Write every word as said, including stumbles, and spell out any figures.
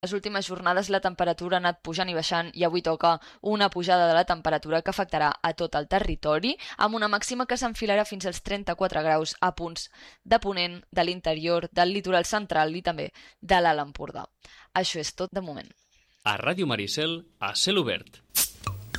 Les últimes jornades la temperatura ha anat pujant i baixant i avui toca una pujada de la temperatura que afectarà a tot el territori, amb una màxima que s'enfilarà fins als trenta-quatre graus a punts de Ponent, de l'interior, del litoral central i també de l'Alt Empordà. Això és tot de moment. A Ràdio Maricel, a cel obert.